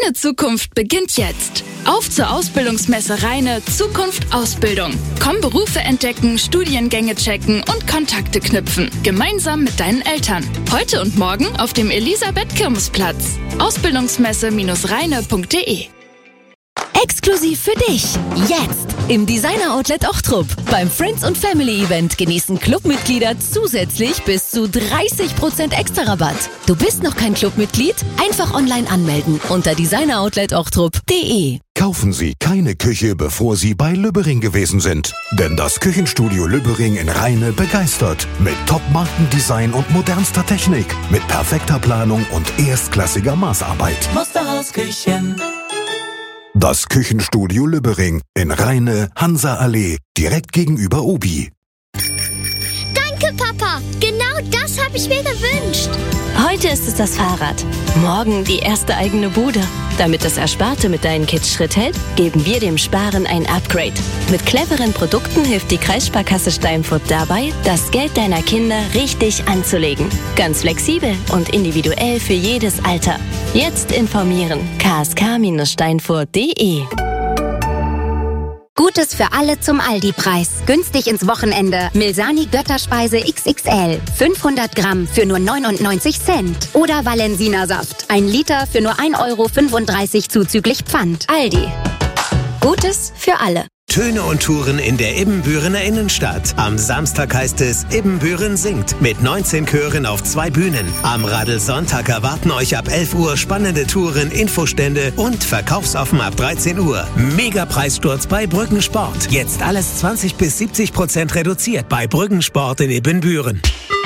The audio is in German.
Deine Zukunft beginnt jetzt. Auf zur Ausbildungsmesse Rheine Zukunft Ausbildung. Komm Berufe entdecken, Studiengänge checken und Kontakte knüpfen. Gemeinsam mit deinen Eltern. Heute und morgen auf dem Elisabeth-Kirmesplatz. Ausbildungsmesse-rheine.de. Exklusiv für dich. Jetzt im Designer Outlet Ochtrup. Beim Friends und Family Event genießen Clubmitglieder zusätzlich bis zu 30% extra Rabatt. Du bist noch kein Clubmitglied? Einfach online anmelden unter designeroutlet-ochtrup.de. Kaufen Sie keine Küche, bevor Sie bei Lübbering gewesen sind. Denn das Küchenstudio Lübbering in Rheine begeistert. Mit Top-Markendesign und modernster Technik. Mit perfekter Planung und erstklassiger Maßarbeit. Musterhausküchen. Das Küchenstudio Lübbering in Rheine, Hansa-Allee, direkt gegenüber Obi. Danke, Papa. Genau das habe ich mir gewünscht. Heute ist es das Fahrrad, morgen die erste eigene Bude. Damit das Ersparte mit deinen Kids Schritt hält, geben wir dem Sparen ein Upgrade. Mit cleveren Produkten hilft die Kreissparkasse Steinfurt dabei, das Geld deiner Kinder richtig anzulegen. Ganz flexibel und individuell für jedes Alter. Jetzt informieren. ksk-steinfurt.de. Gutes für alle zum Aldi-Preis. Günstig ins Wochenende. Milsani Götterspeise XXL. 500 Gramm für nur 99 Cent. Oder Valensina Saft. 1 Liter für nur 1,35 € zuzüglich Pfand. Aldi. Gutes für alle. Töne und Touren in der Ibbenbürener Innenstadt. Am Samstag heißt es Ibbenbüren singt mit 19 Chören auf 2 Bühnen. Am Radelsonntag erwarten euch ab 11 Uhr spannende Touren, Infostände und verkaufsoffen ab 13 Uhr. Mega-Preissturz bei Brückensport. Jetzt alles 20 bis 70% reduziert bei Brückensport in Ibbenbüren.